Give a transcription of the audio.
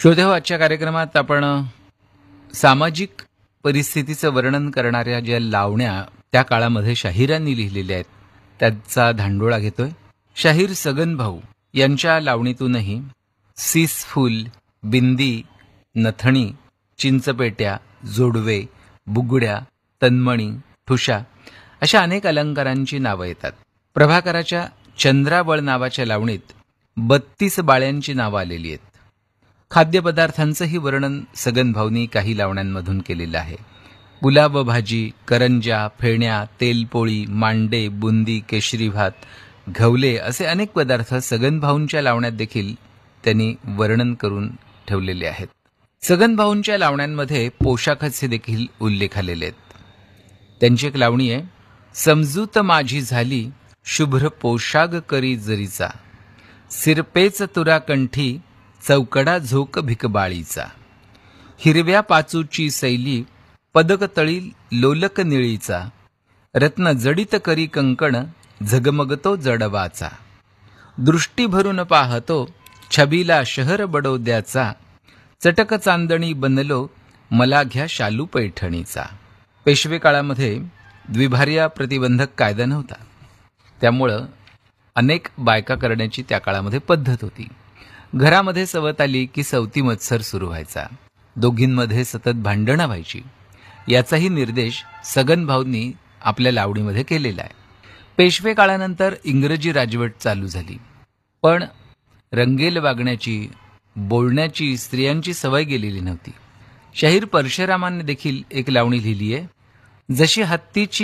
श्रोते हो, आजच्या कार्यक्रमात आपण सामाजिक परिस्थितीचं वर्णन करणाऱ्या ज्या लावण्या त्या काळामध्ये शाहिरांनी लिहिलेल्या आहेत त्यांचा धांडोळा घेतोय. शाहीर सगन भाऊ यांच्या लावणीतूनही सीसफूल, बिंदी, नथणी, चिंचपेट्या, जोडवे, बुगड्या, तन्मणी, ठुशा अशा अनेक अलंकारांची नावं येतात. प्रभाकराच्या चंद्राबळ नावाच्या लावणीत 32 बाळ्यांची नावं आलेली आहेत. खाद्यपदार्थांचंही वर्णन सगन भाऊनी काही लावण्यांमधून केलेलं आहे. पुलाव भाजी, करंज्या, फेण्या, तेलपोळी, मांडे, बुंदी, केशरी भात, घवले असे अनेक पदार्थ सगन भाऊंच्या लावण्यात देखील त्यांनी वर्णन करून ठेवलेले आहेत. सगन भाऊंच्या लावण्यांमध्ये पोशाखाचे देखील उल्लेख आलेले आहेत. त्यांची एक लावणी आहे, समजूत माझी झाली शुभ्र पोशाग करी जरीचा, सिरपेच तुरा कंठी चौकडा झोक भिकबाळीचा, हिरव्या पाचूची सैली पदक तळी लोलक निळीचा, रत्न जडित करी कंकण झगमगतो जडवाचा, दृष्टी भरून पाहतो छबीला शहर बडोद्याचा, चटक चांदणी बनलो मला घ्या शालू पैठणीचा. पेशवे काळामध्ये द्विभार्या प्रतिबंधक कायदा नव्हता, त्यामुळं अनेक बायका करण्याची त्या काळामध्ये पद्धत होती. घरामध्ये सवत आली की सवती मत्सर सुरू व्हायचा, दोघींमध्ये सतत भांडणं व्हायची. याचाही निर्देश सगन भाऊंनी आपल्या लावणीमध्ये केलेला आहे. पेशवे काळानंतर इंग्रजी राजवट चालू झाली, पण रंगेल वागण्याची, बोलण्याची स्त्रियांची सवय गेलेली नव्हती. शाहीर परशुरामांनी देखील एक लावणी लिहिली आहे, जशी हत्तीची